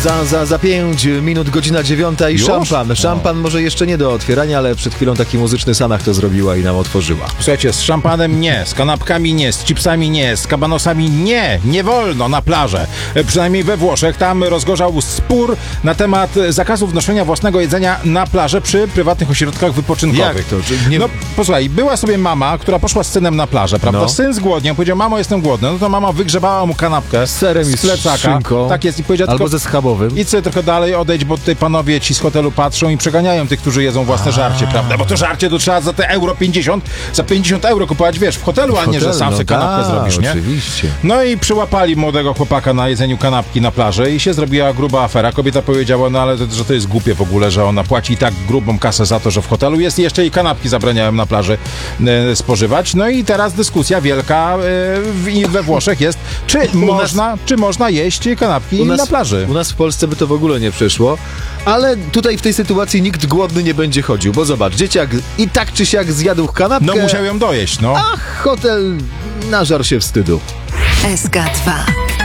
Za 5 minut, godzina 9 i Już? szampan. Szampan może jeszcze nie do otwierania, ale przed chwilą taki muzyczny Sanach to zrobiła i nam otworzyła. Słuchajcie, z szampanem nie, z kanapkami nie, z chipsami nie, z kabanosami nie wolno na plażę. Przynajmniej we Włoszech. Tam rozgorzał spór na temat zakazu wnoszenia własnego jedzenia na plażę przy prywatnych ośrodkach wypoczynkowych. Jak to? Nie... No posłuchaj, była sobie mama, która poszła z synem na plażę, prawda? No. Syn zgłodniał, powiedział: mamo, jestem głodny. No to mama wygrzebała mu kanapkę Z serem i z plecaka. z szynką. Tak jest. I powiedziała: Albo tylko ze schabowym. idź sobie trochę dalej, odejdź, bo tutaj panowie ci z hotelu patrzą i przeganiają tych, którzy jedzą własne żarcie, prawda? Bo to żarcie to trzeba za te euro 50, za 50 euro kupować, wiesz, w hotelu, a nie, że sam sobie kanapkę zrobisz, nie? Oczywiście. No i przyłapali młodego chłopaka na jedzeniu kanapki na plaży i się zrobiła gruba afera. Kobieta powiedziała: no ale że to jest głupie w ogóle, że ona płaci tak grubą kasę za to, że w hotelu jest i jeszcze i kanapki zabraniałem na plaży spożywać. No i teraz dyskusja wielka we Włoszech jest, czy można jeść kanapki na plaży. U nas w Polsce by to w ogóle nie przeszło, ale tutaj w tej sytuacji nikt głodny nie będzie chodził, bo zobacz, dzieciak i tak czy siak zjadł kanapkę, No musiał ją dojeść, no. a hotel nażarł się wstydu. SK2